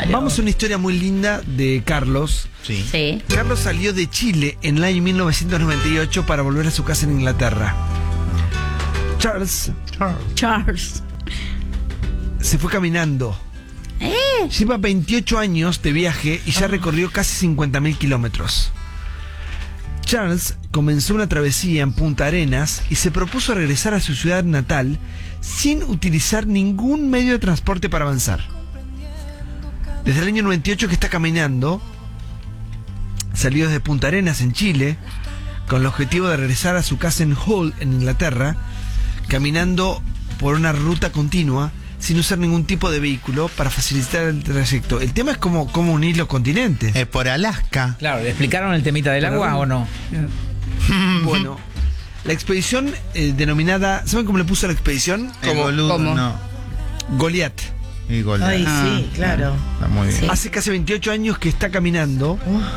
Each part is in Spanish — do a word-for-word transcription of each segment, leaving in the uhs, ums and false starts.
Claro. Vamos a una historia muy linda de Carlos. Sí. Sí. Carlos salió de Chile en el año mil novecientos noventa y ocho para volver a su casa en Inglaterra. Charles Charles. se fue caminando. ¿Eh? Lleva veintiocho años de viaje y ya recorrió casi cincuenta mil kilómetros. Charles comenzó una travesía en Punta Arenas y se propuso regresar a su ciudad natal sin utilizar ningún medio de transporte para avanzar. Desde el año noventa y ocho que está caminando, salió desde Punta Arenas en Chile con el objetivo de regresar a su casa en Hull, en Inglaterra, caminando por una ruta continua sin usar ningún tipo de vehículo para facilitar el trayecto. El tema es cómo, cómo unir los continentes. Eh, por Alaska. Claro, ¿le explicaron el temita del agua o no? Bueno, la expedición eh, denominada... ¿Saben cómo le puso la expedición? El boludo, ¿Cómo? no. Goliat. Y Goliat. Ay, Ah. sí, claro. Está muy bien. Sí. Hace casi veintiocho años que está caminando.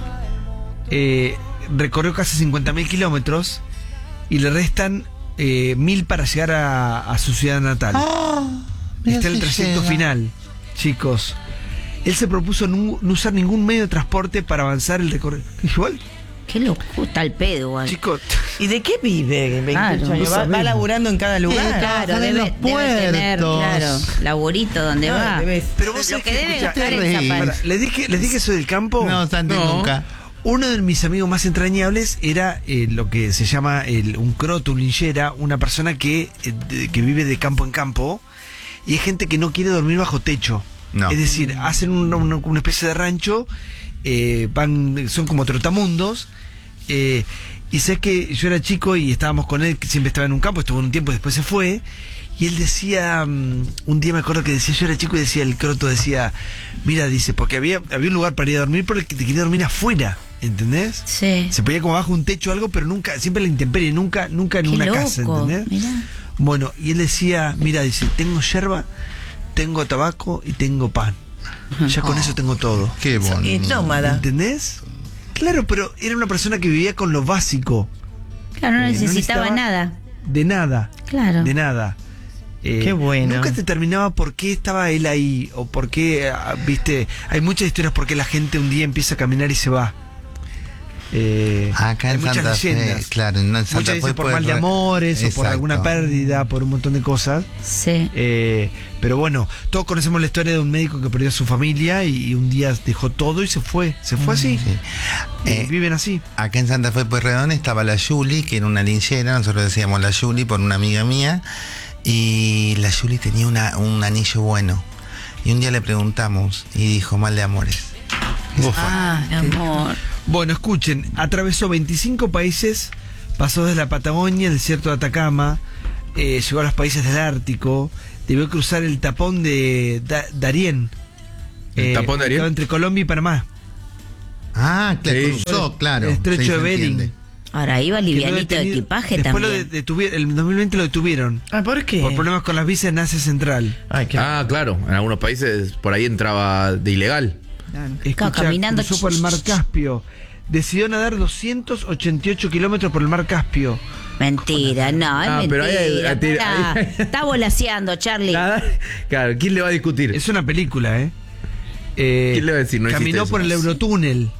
Eh, recorrió casi cincuenta mil kilómetros y le restan eh, mil para llegar a, a su ciudad natal. Mira Está en el si trayecto llega. final, chicos. Él se propuso no, no usar ningún medio de transporte para avanzar el recorrido. Igual, Qué loco, está el pedo, igual. chicos, ¿Y de qué vive? veintiocho Claro, años? no ¿Va, va sabemos. laburando en cada lugar? Sí, claro, trabajar en debe, los debe tener, puertos. claro, laborito donde Ah, va. debe- pero vos Lo sabés que que, debe escuchá, gastar te en reís. zapatos. pará, les dije, les dije soy del campo. No, Santi, No. nunca. Uno de mis amigos más entrañables era eh, lo que se llama el, un croto, un linchera, una persona que, eh, de- que vive de campo en campo, y hay gente que no quiere dormir bajo techo. No. Es decir, hacen una, una- una especie de rancho, eh, van, son como trotamundos, eh, y sé que yo era chico y estábamos con él, que siempre estaba en un campo, estuvo un tiempo y después se fue, y él decía, um, un día me acuerdo que decía, yo era chico y decía, el croto decía, mira, dice, porque había, había un lugar para ir a dormir, pero el que te quería dormir afuera, ¿entendés? Sí. Se podía como bajo un techo o algo, pero nunca, siempre la intemperie, nunca, nunca en Qué una loco, casa, ¿entendés? mirá. Bueno, y él decía, mira, dice, tengo yerba, tengo tabaco y tengo pan. Ya con eso tengo todo. Qué Y bonito. nómada. ¿Entendés? Claro, pero era una persona que vivía con lo básico. Claro, no Eh, no necesitaba necesitaba- nada. De nada. Claro. De nada. Eh, Qué bueno. Nunca te terminaba por qué estaba él ahí. O por qué, ah, viste, hay muchas historias por qué la gente un día empieza a caminar y se va. Eh, Acá hay en muchas Santa Fe, leyendas. claro, en Santa Muchas Fe veces por puede mal de re- amores o por Exacto. alguna pérdida, por un montón de cosas. Sí. Eh, pero bueno, todos conocemos la historia de un médico que perdió a su familia y, y un día dejó todo y se fue. Se fue así. Sí. Y Eh, viven así. Acá en Santa Fe Pueyrredón estaba la Yuli, que era una linchera, nosotros decíamos la Yuli por una amiga mía, y la Yuli tenía una, un anillo bueno. Y un día le preguntamos y dijo mal de amores. Ah, amor. Bueno, escuchen, atravesó veinticinco países, pasó desde la Patagonia, el desierto de Atacama, eh, llegó a los países del Ártico, debió cruzar el tapón de Da- Darién. ¿El tapón de Darién? ubicado entre Colombia y Panamá. Ah, que Sí. cruzó, claro. El estrecho sí, de se Bering. entiende. Ahora iba Que no livianito de detenido- equipaje Después también. lo detuvieron, el dos mil veinte lo detuvieron. Ah, ¿por qué? Por problemas con las visas en Asia Central. Ay, qué Ah, claro. En algunos países por ahí entraba de ilegal. claro. Escuchá, caminando. cruzó por el mar Caspio. Decidió nadar doscientos ochenta y ocho kilómetros por el mar Caspio. Mentira, no, es Ah, pero ahí hay- mentira. ahí tiene- pará. ahí- Está volaseando, Charlie. Nada. Claro, ¿quién le va a discutir? Es una película, ¿eh? Eh, ¿Quién le va a decir? No existe caminó eso. por el Eurotúnel.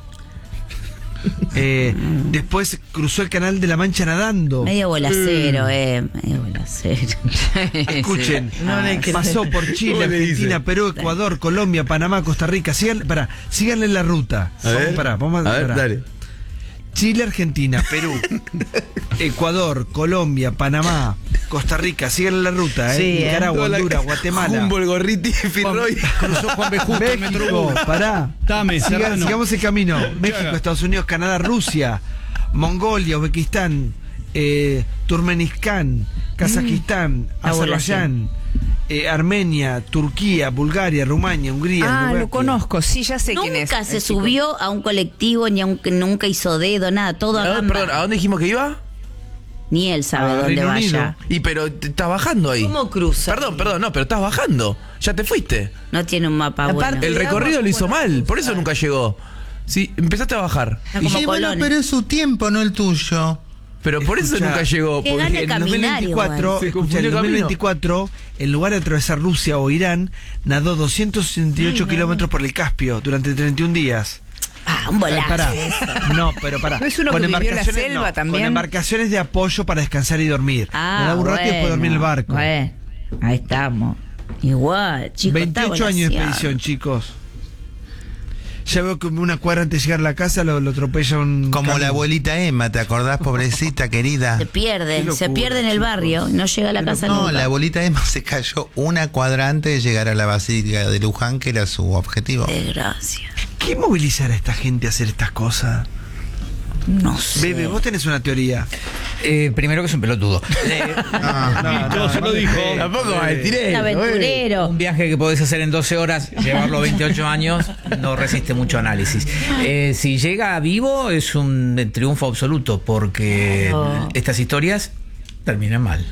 Eh, después cruzó el canal de la Mancha nadando. Medio bolacero, eh. Medio bolacero. Escuchen, No le crees. pasó por Chile, ¿Cómo le Argentina, dice? Perú, Ecuador, Colombia, Panamá, Costa Rica. Sigan, pará, síganle la ruta. A ver, Pará, vamos a ver, pará. dale. Chile, Argentina, Perú, Ecuador, Colombia, Panamá, Costa Rica, síganle la ruta, ¿eh? Sí, ¿eh? Nicaragua, Toda la- Honduras, Guatemala. Humboldt, Gorriti, Firroy. Cruzó Juan B. Justo, el México, Metrobús. pará. Dame, Siga- Serrano. sigamos el camino. México, haga? Estados Unidos, Canadá, Rusia, Mongolia, Uzbekistán, eh, Turkmenistán, Kazajistán, la Azerbaiyán, eh, Armenia, Turquía, Bulgaria, Rumania, Hungría. Ah, Eslovaquia. lo conozco, sí, ya sé quién es. Nunca se el chico. subió a un colectivo, ni a un, nunca hizo dedo, nada, todo a Ah, gamba. perdón, ¿a dónde dijimos que iba? Ni él sabe A dónde Reino vaya. Unido. Y pero te- estás bajando ahí. ¿Cómo cruza? Perdón, perdón, no, pero estás bajando. Ya te fuiste. No tiene un mapa Aparte- bueno. El recorrido lo hizo Bueno, mal, por eso nunca llegó. Sí, empezaste a bajar. Está Y como sí, bueno, Colón. pero es su tiempo, no el tuyo. Pero por eso Escuchá, nunca llegó. Que Porque gane En caminar dos mil veinticuatro, igual. Se escucha, confundió en el dos mil camino. veinticuatro, en lugar de atravesar Rusia o Irán, nadó doscientos sesenta y ocho kilómetros por el Caspio durante treinta y un días. Ah, un bolazo. Pará. No, pero pará. ¿No es uno que vivió en la embarcaciones- selva no, también? Con embarcaciones de apoyo para descansar y dormir. Ah, Nadaba un rato y después dormir en el barco. Bueno, ahí estamos. Igual, chicos. veintiocho años de expedición, chicos. Ya veo que una cuadra antes de llegar a la casa lo, lo atropella un... Como camión. la abuelita Emma, ¿te acordás, pobrecita, querida? Se pierde, Qué se locura, pierde en el chicos. barrio, no llega a la Qué casa No, nunca. la abuelita Emma se cayó una cuadra antes de llegar a la Basílica de Luján, que era su objetivo. Desgracia. ¿Qué movilizará a esta gente a hacer estas cosas? No sé. Bebe, vos tenés una teoría. Eh, primero que es un pelotudo. Eh, No, no, se lo dijo. Tampoco me tiré. Un aventurero. Un viaje que podés hacer en doce horas, llevarlo veintiocho años, no resiste mucho análisis. Eh, si llega vivo es un triunfo absoluto, porque Oh. estas historias terminan mal.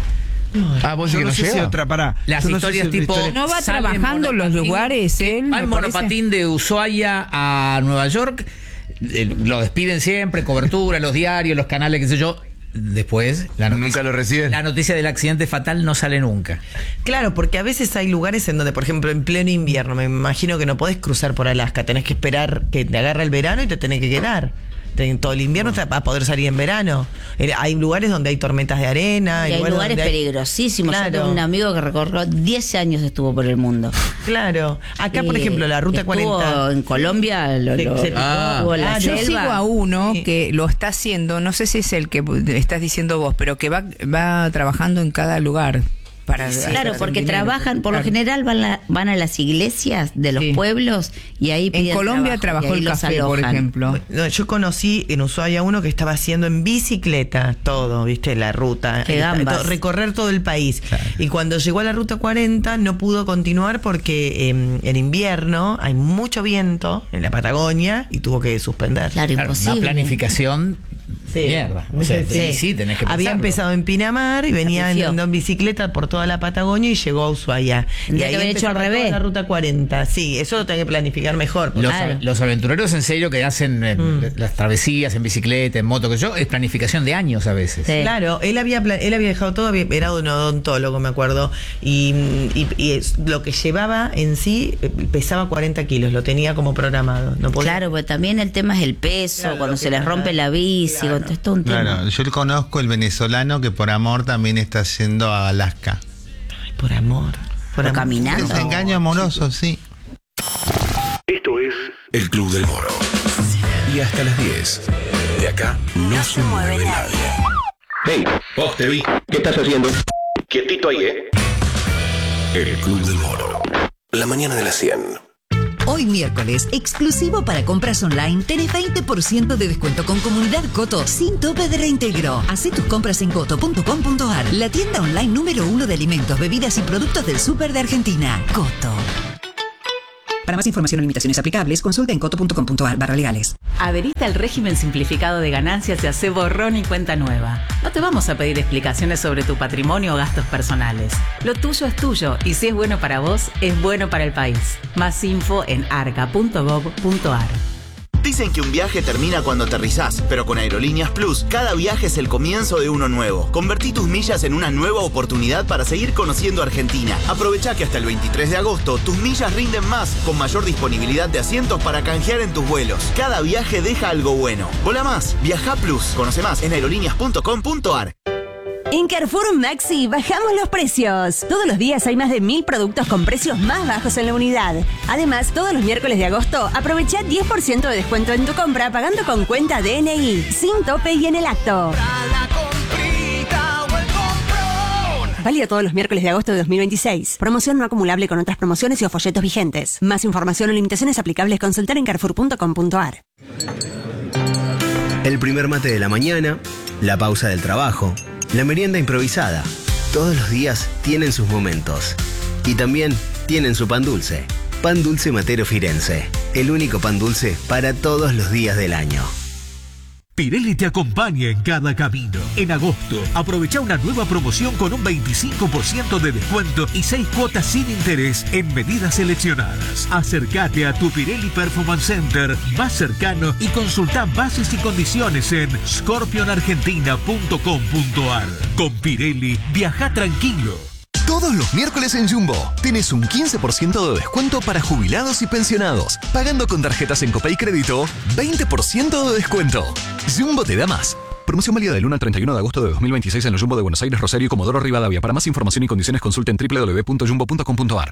Ah, vos Yo decís que no no sé si llega. otra, pará. Las Yo no sé historias si otra tipo... historia- No va sale en trabajando en los monopatín, lugares, él, me Va en parece. monopatín de Ushuaia a Nueva York, eh, lo despiden siempre, cobertura, los diarios, los canales, qué sé yo. Después, la noticia, Nunca lo reciben. la noticia del accidente fatal no sale nunca. Claro, porque a veces hay lugares en donde, por ejemplo, en pleno invierno, me imagino que no podés cruzar por Alaska, tenés que esperar que te agarre el verano y te tenés que quedar. Ten- Todo el invierno te va a poder salir en verano. Eh, Hay lugares donde hay tormentas de arena. Y hay lugares donde hay- peligrosísimos. Yo Claro. tengo un amigo que recorrió diez años, estuvo por el mundo. Claro. Acá, por Eh, ejemplo, la ruta estuvo cuarenta. en Colombia, lo, Se- lo- se picó. Ah. estuvo en la Claro. Yo selva. sigo a uno Sí. que lo está haciendo, no sé si es el que estás diciendo vos, pero que va, va trabajando en cada lugar. Para Claro, hacer porque dinero. trabajan, por lo Claro. general van, la- van a las iglesias de los Sí. pueblos y ahí En piden Colombia trabajo, trabajó y ahí el los café, por alojan. ejemplo. No, yo conocí en Ushuaia uno que estaba haciendo en bicicleta todo, ¿viste? La ruta. Qué eh, gambas. to- recorrer todo el país. Y cuando llegó a la ruta cuarenta no pudo continuar porque eh, en invierno hay mucho viento en la Patagonia y tuvo que suspender. Claro, Claro, una imposible. planificación Sí. mierda. O sea, Sí. sí, sí, tenés que Había pensarlo. empezado en Pinamar y venía Sacrifició. andando en bicicleta por toda la Patagonia y llegó a Ushuaia. Tendría y ahí que haber hecho empezaba al toda revés. la ruta cuarenta. Sí, eso lo tenés que planificar mejor. porque- Los, Claro. los aventureros en serio que hacen eh, Mm. las travesías en bicicleta, en moto, que yo, es planificación de años a veces. Sí. Claro, él había pla- él había dejado todo, había- era un odontólogo, me acuerdo, y, y- y es- lo que llevaba en sí eh, pesaba cuarenta kilos, lo tenía como programado. No podía- Claro, pues también el tema es el peso, Claro, cuando lo se que les pasa- rompe la bici, Claro. cuando es todo un tema. Claro, yo conozco el venezolano que por amor también está yendo a Alaska. Ay, por amor. Por Pero amor. caminando. Desengaño amoroso, sí. Esto es El Club del Moro. Y hasta las diez. De acá no, se mueve nadie. Hey, vos te vi. ¿Qué estás haciendo? Quietito ahí, ¿eh? El Club del Moro. La mañana de las cien. Hoy miércoles, exclusivo para compras online, tenés veinte por ciento de descuento con Comunidad Coto sin tope de reintegro. Hacé tus compras en coto punto com punto ar, la tienda online número uno de alimentos, bebidas y productos del súper de Argentina. Coto. Para más información o limitaciones aplicables, consulta en coto punto com punto ar barra legales. Adherite al régimen simplificado de ganancias y hace borrón y cuenta nueva. No te vamos a pedir explicaciones sobre tu patrimonio o gastos personales. Lo tuyo es tuyo y si es bueno para vos, es bueno para el país. Más info en arca punto gov punto ar. Dicen que un viaje termina cuando aterrizás, pero con Aerolíneas Plus, cada viaje es el comienzo de uno nuevo. Convertí tus millas en una nueva oportunidad para seguir conociendo Argentina. Aprovecha que hasta el veintitrés de agosto tus millas rinden más, con mayor disponibilidad de asientos para canjear en tus vuelos. Cada viaje deja algo bueno. Vola más, viaja Plus. Conoce más en aerolíneas punto com punto ar. En Carrefour Maxi bajamos los precios. Todos los días hay más de mil productos con precios más bajos en la unidad. Además, todos los miércoles de agosto aprovecha diez por ciento de descuento en tu compra pagando con cuenta D N I, sin tope y en el acto. Válido todos los miércoles de agosto de dos mil veintiséis. Promoción no acumulable con otras promociones y o folletos vigentes. Más información o limitaciones aplicables consultar en carrefour punto com punto ar. El primer mate de la mañana, la pausa del trabajo, la merienda improvisada. Todos los días tienen sus momentos. Y también tienen su pan dulce. Pan Dulce Matero Firenze. El único pan dulce para todos los días del año. Pirelli te acompaña en cada camino. En agosto, aprovecha una nueva promoción con un veinticinco por ciento de descuento y seis cuotas sin interés en medidas seleccionadas. Acércate a tu Pirelli Performance Center más cercano y consulta bases y condiciones en scorpion argentina punto com punto ar. Con Pirelli, viaja tranquilo. Todos los miércoles en Jumbo tenés un quince por ciento de descuento para jubilados y pensionados. Pagando con tarjetas en Copay Crédito, veinte por ciento de descuento. Jumbo te da más. Promoción válida del uno al treinta y uno de agosto de dos mil veintiséis en los Jumbo de Buenos Aires, Rosario y Comodoro Rivadavia. Para más información y condiciones consulten doble u doble u doble u punto jumbo punto com punto ar.